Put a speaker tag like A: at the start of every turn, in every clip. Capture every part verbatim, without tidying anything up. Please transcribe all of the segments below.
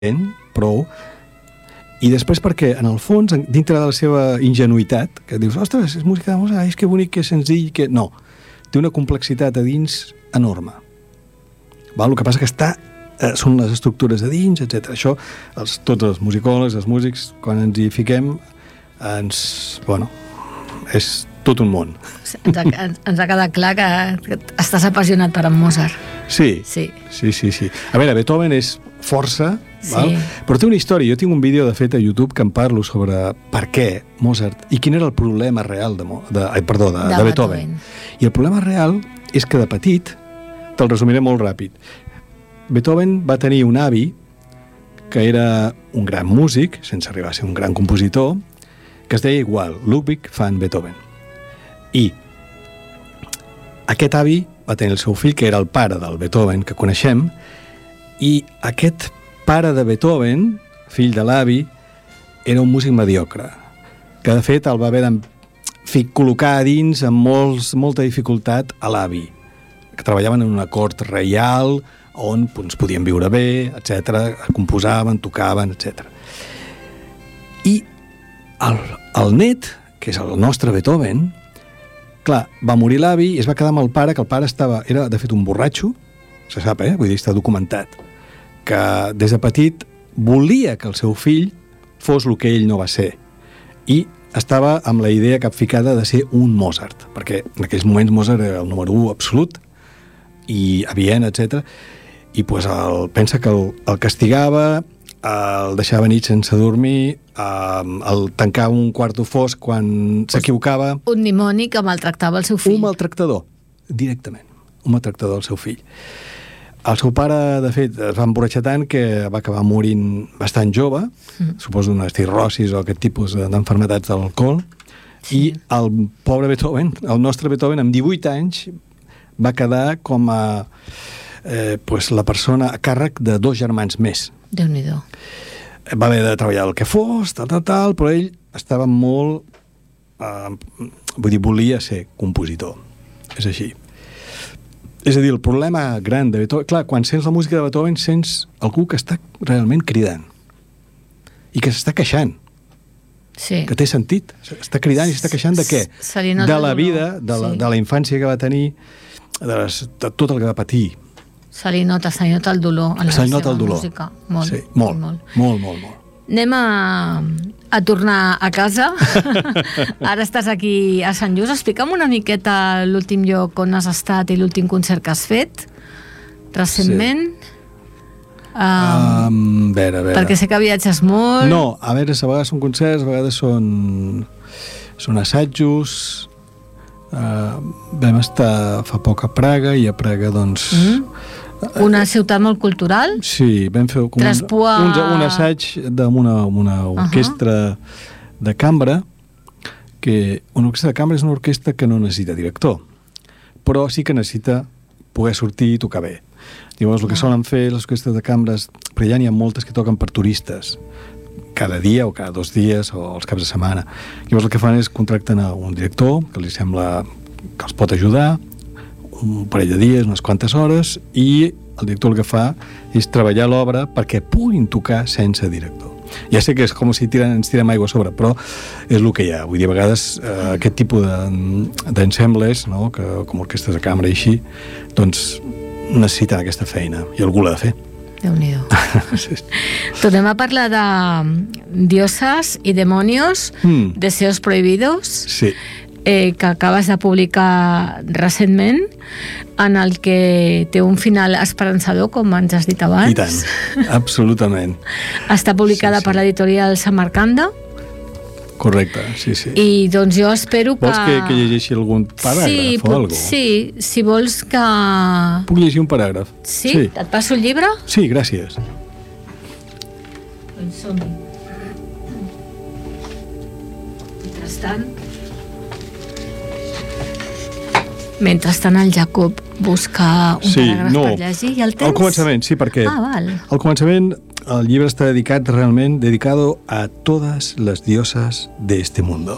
A: prou, i després perquè, en el fons, dintre de la seva ingenuïtat, que dius, ostres, és música de Mozart, és que bonic, que senzill, que... No, té una complexitat a dins enorme. Val? El que passa que està, eh, són les estructures a dins, etcètera. Això, els, tots els musicòlegs, els músics, quan ens hi fiquem, ens... Bueno, és tot un món.
B: Ens ha, ens ha quedat clar que, que estàs apassionat per en Mozart.
A: Sí,
B: sí,
A: sí, sí, sí. A veure, Beethoven és força,
B: sí.
A: Val? Però té una història. Jo tinc un vídeo, de fet, a YouTube que em parlo sobre per què Mozart i quin era el problema real de, de, ai, perdó, de, de, de Beethoven. Beethoven. I el problema real és que de petit, te'l resumiré molt ràpid, Beethoven va tenir un avi que era un gran músic, sense arribar a ser un gran compositor, que es deia igual, Ludwig van Beethoven. I aquest avi va tenir el seu fill, que era el pare del Beethoven que coneixem, i aquest pare de Beethoven, fill de l'avi, era un músic mediocre, que de fet el va haver de col·locar a dins amb molts, molta dificultat a l'avi, que treballaven en una cort reial on doncs, podien viure bé, etcètera, composaven, tocaven, etcètera. I el, el net, que és el nostre Beethoven, clar, va morir l'avi i es va quedar amb el pare, que el pare estava, era de fet un borratxo, se sap, eh? Vull dir, està documentat, que des de petit volia que el seu fill fos el que ell no va ser. I estava amb la idea capficada de ser un Mozart, perquè en aquells moments Mozart era el número u absolut, i a Viena, etcètera, i pues, el, pensa que el, el castigava, el deixava nit sense dormir, el tancava un quarto fosc quan s'equivocava.
B: Un dimoni que maltractava el seu fill.
A: Un maltractador, directament. Un maltractador del seu fill. El seu pare, de fet, es va emborratxar tant que va acabar morint bastant jove, mm. suposo d'una cirrosis o aquest tipus d'enfermetats de l'alcohol, sí. I el pobre Beethoven, el nostre Beethoven, amb divuit anys, va quedar com a eh, pues, la persona a càrrec de dos germans més.
B: Déu-n'hi-do.
A: Va haver de treballar el que fos, tal, tal, tal, però ell estava molt... Eh, vull dir, volia ser compositor. És així. És a dir, el problema gran de Beethoven... Clar, quan sents la música de Beethoven sents algú que està realment cridant i que s'està queixant.
B: Sí.
A: Que té sentit. Està cridant i s'està queixant de què? De la vida, de la, sí. de la infància que va tenir, de, les, de tot el que va patir.
B: Se li nota, se li nota el dolor en la seva
A: el dolor.
B: música. Molt,
A: sí, molt, molt, molt, molt, molt.
B: Anem a, a tornar a casa. Ara estàs aquí a Sant Just. Explica'm una miqueta l'últim lloc on has estat i l'últim concert que has fet recentment. Sí. Um,
A: um, veure, a veure.
B: Perquè sé que viatges molt.
A: No, a veure, a vegades són concerts, a vegades són, són assajos. Uh, vam estar fa poc a Praga i a Praga, doncs... Mm.
B: Una ciutat molt cultural?
A: Sí, vam fer com un, un, un assaig amb una, una orquestra uh-huh. de cambra, que una orquestra de cambra és una orquestra que no necessita director, però sí que necessita poder sortir i tocar bé. Llavors, el que solen fer les orquestres de cambres, perquè ja n'hi ha moltes que toquen per turistes, cada dia o cada dos dies o els caps de setmana. Llavors el que fan és contracten a un director que li sembla que els pot ajudar, un parell de dies, unes quantes hores, i el director el que fa és treballar l'obra perquè puguin tocar sense director. Ja sé que és com si tiren, ens tirem aigua a sobre, però és el que hi ha. Vull dir, a vegades eh, aquest tipus d'ensembles, no? que, com orquestres de cambra i així, doncs necessiten aquesta feina i algú l'ha de fer.
B: Déu-n'hi-do. Sí. Tornem a parlar de dioses i demonios, mm. deseos prohibidos. Sí. Eh, que acabes de publicar recentment, en el que té un final esperançador, com ens has dit abans.
A: I tant, absolutament.
B: Està publicada sí, sí. per l'editorial Samarcanda.
A: Correcte, sí, sí.
B: I doncs jo espero que...
A: Vols que, que llegeixi algun paràgraf
B: sí,
A: o alguna cosa?
B: Sí, si vols que...
A: Puc llegir un paràgraf?
B: Sí? sí? Et passo el llibre?
A: Sí, gràcies.
B: Doncs som-hi. Mentrestant... Mentrestant el Jacob busca un
A: sí,
B: paràgraf
A: no,
B: per llegir i el tens?
A: Al començament, sí, perquè
B: ah, val.
A: al començament el llibre està dedicat realment dedicado a todas las diosas de este mundo.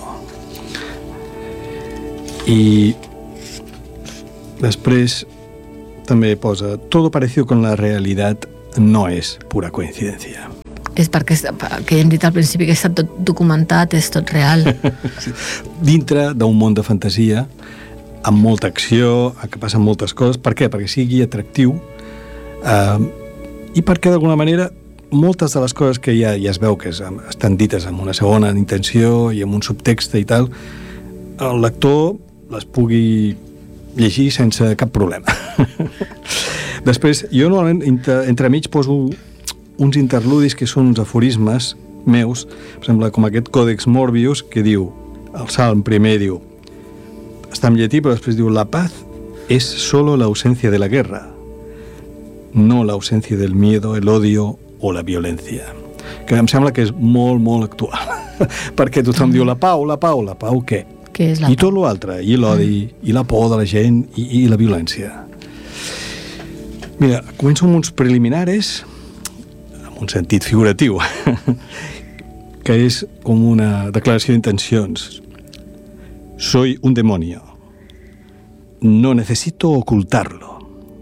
A: I després també posa todo parecido con la realidad no es pura coincidencia.
B: és perquè, que hem dit al principi que està tot documentat, és tot real.
A: Sí. Dintre d'un món de fantasia, amb molta acció, que passen moltes coses. Per què? Perquè sigui atractiu eh, i perquè d'alguna manera moltes de les coses que ja, ja es veu que es, estan dites amb una segona intenció i amb un subtext i tal, el lector les pugui llegir sense cap problema. Després, jo normalment entre, entremig poso uns interludis que són uns aforismes meus, per exemple, com aquest Còdex Morbius, que diu, el Salm primer diu, està en llatí, però després diu, la paz es solo la ausencia de la guerra, no la ausencia del miedo, el odio o la violència. Que em sembla que és molt, molt actual. Perquè tothom diu la pau, la pau, la pau què?
B: Què és la
A: I tot l'altre, i l'odi, mm. i la por de la gent, i, i la violència. Mira, començo amb uns preliminares, en un sentit figuratiu, que és com una declaració d'intencions. Soy un demonio. No necesito ocultarlo.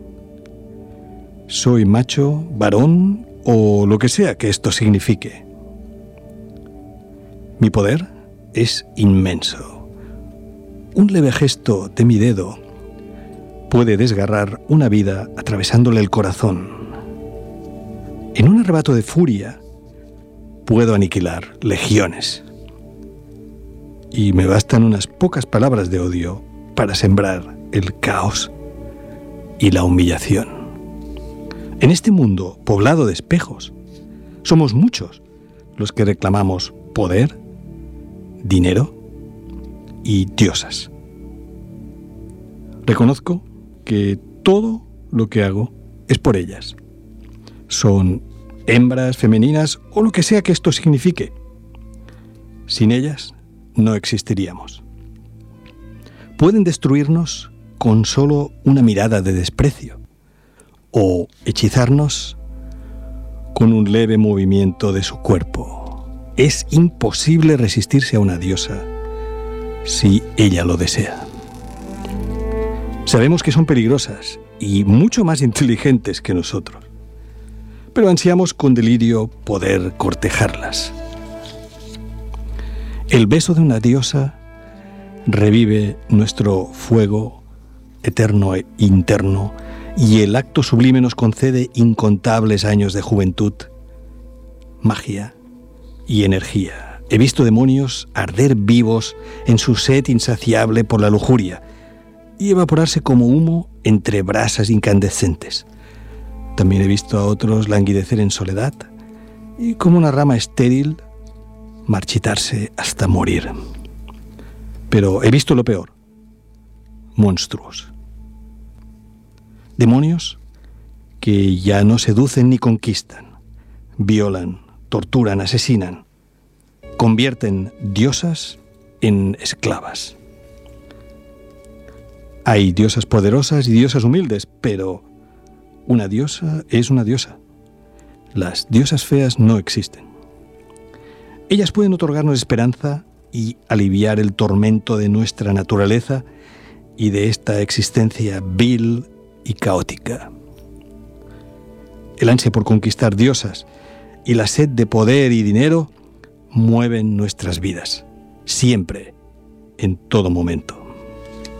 A: Soy macho, varón, o lo que sea que esto signifique. Mi poder es inmenso. Un leve gesto de mi dedo puede desgarrar una vida atravesándole el corazón. En un arrebato de furia puedo aniquilar legiones. Y me bastan unas pocas palabras de odio para sembrar el caos y la humillación. En este mundo poblado de espejos, somos muchos los que reclamamos poder, dinero y diosas. Reconozco que todo lo que hago es por ellas. Son hembras, femeninas o lo que sea que esto signifique. Sin ellas no existiríamos. Pueden destruirnos con solo una mirada de desprecio o hechizarnos con un leve movimiento de su cuerpo. Es imposible resistirse a una diosa si ella lo desea. Sabemos que son peligrosas y mucho más inteligentes que nosotros, pero ansiamos con delirio poder cortejarlas. El beso de una diosa revive nuestro fuego eterno e interno y el acto sublime nos concede incontables años de juventud, magia y energía. He visto demonios arder vivos en su sed insaciable por la lujuria y evaporarse como humo entre brasas incandescentes. También he visto a otros languidecer en soledad y como una rama estéril marchitarse hasta morir. Pero he visto lo peor, monstruos. Demonios que ya no seducen ni conquistan, violan, torturan, asesinan, convierten diosas en esclavas. Hay diosas poderosas y diosas humildes, pero una diosa es una diosa. Las diosas feas no existen. Ellas pueden otorgarnos esperanza y aliviar el tormento de nuestra naturaleza y de esta existencia vil y caótica. El ansia por conquistar diosas y la sed de poder y dinero mueven nuestras vidas, siempre, en todo momento.